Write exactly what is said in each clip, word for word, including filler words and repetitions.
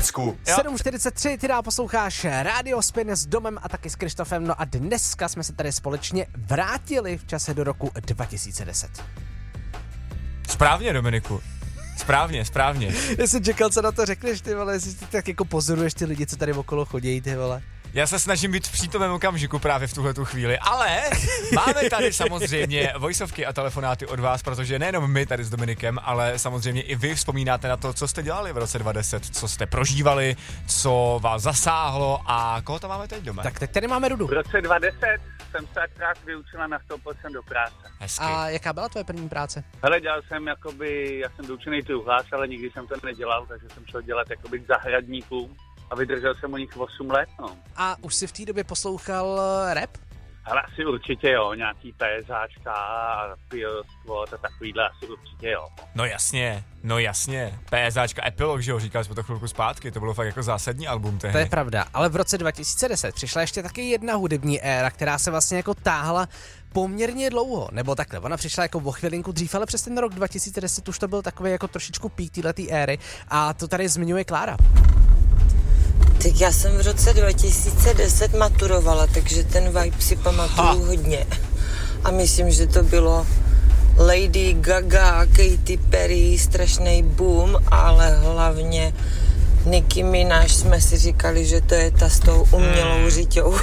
Děcku. sedm čtyřicet tři, ty dál posloucháš Radio Spin s Domem a taky s Krištofem. No a dneska jsme se tady společně vrátili v čase do roku dva tisíce deset. Správně, Dominiku. Správně, správně. Já jsem čekal, co na to řekneš, ty vole, jestli ty tak jako pozoruješ ty lidi, co tady okolo chodí, ty vole. Já se snažím být v přítomném okamžiku právě v tuhletu chvíli, ale máme tady samozřejmě vojsovky a telefonáty od vás, protože nejenom my tady s Dominikem, ale samozřejmě i vy vzpomínáte na to, co jste dělali v roce dva tisíce deset, co jste prožívali, co vás zasáhlo a koho to máme teď doma. Tak teď tady máme Rudu. V roce dva tisíce deset jsem se akrát vyučila na sto procent do práce. Hezky. A jaká byla tvoje první práce? Hele, dělal jsem jakoby, já jsem vyučený truhlář, ale nikdy jsem to nedělal, takže jsem šel dělat jakoby k zahradníkům a vydržel jsem u nich osm let, no. A už jsi v té době poslouchal rap? Ale asi určitě jo, nějaký PSáčka a Pure Squad a takovýhle asi určitě jo. No jasně, no jasně. PSáčka Epilog, že jo, říkali jsme to chvilku zpátky, to bylo fakt jako zásadní album tehdy. To je pravda, ale v roce dva tisíce deset přišla ještě taky jedna hudební éra, která se vlastně jako táhla poměrně dlouho, nebo takhle, ona přišla jako o chvilinku dřív, ale přes ten rok dva tisíce deset už to byl takový jako trošičku pík téhletý éry a to tady zmiňuje Klára. Tak já jsem v roce dva tisíce deset maturovala, takže ten vibe si pamatuju ha. hodně. A myslím, že to bylo Lady Gaga, Katy Perry, strašný boom, ale hlavně Nicki Minaj jsme si říkali, že to je ta s tou umělou řiťou.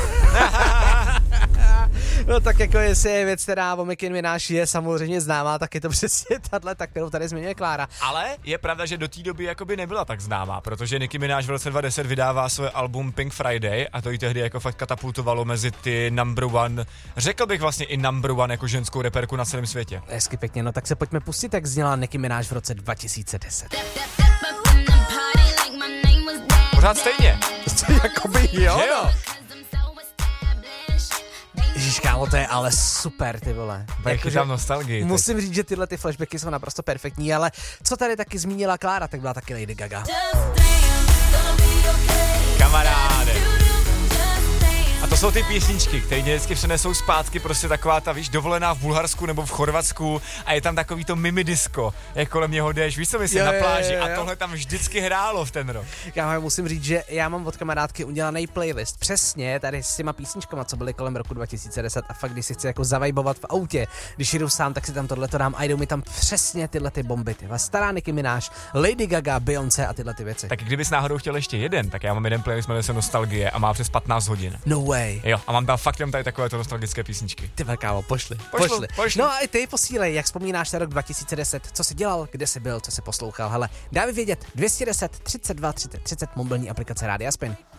No tak jako jestli je věc, která o Nicki Minaj je samozřejmě známá, tak je to přesně tahle, ta, kterou tady zmiňuje Klára. Ale je pravda, že do té doby jakoby nebyla tak známá, protože Nicki Minaj v roce dva tisíce deset vydává svoje album Pink Friday a to ji tehdy jako fakt katapultovalo mezi ty number one, řekl bych vlastně i number one jako ženskou reperku na celém světě. Hezky pěkně, no tak se pojďme pustit, jak zněla Nicki Minaj v roce dva tisíce deset. Pořád stejně. Jakoby jo, že jo. Ježíš, kámo, to je ale super, ty vole. Jako, chytám nostalgii. Musím říct, že tyhle ty flashbacky jsou naprosto perfektní, ale co tady taky zmínila Klára, tak byla taky Lady Gaga. Kamaráde. A to jsou ty písničky, které vždycky přenesou zpátky, prostě taková ta, víš, dovolená v Bulharsku nebo v Chorvatsku a je tam takový to mimi disco, jak kolem něho jdeš, víš co myslím, jo, na pláži jo, jo, jo. A tohle tam vždycky hrálo v ten rok. Já musím říct, že já mám od kamarádky udělaný playlist přesně tady s těma písničkama, co byly kolem roku dva tisíce deset a fakt, když si chci jako zavajbovat v autě, když jdu sám, tak si tam tohleto dám a jdou mi tam přesně tyhle ty bomby, tyhle stará Nicki Minaj, Lady Gaga, Beyoncé a tyhle ty věci. Tak kdybys náhodou chtěl ještě jeden, tak já mám jeden playlist, jmenuje se Nostalgie a má přes patnáct hodin. No way. Jo, a mám tam fakt jenom tady takovéto nostalgické písničky. Ty kámo, pošli, pošli, pošli. pošli. No a i ty posílej, jak vzpomínáš na rok dva tisíce deset, co jsi dělal, kde jsi byl, co jsi poslouchal. Hele, dávej vědět, dvě stě deset, třicet dva, třicet, třicet, mobilní aplikace Rádia Spin.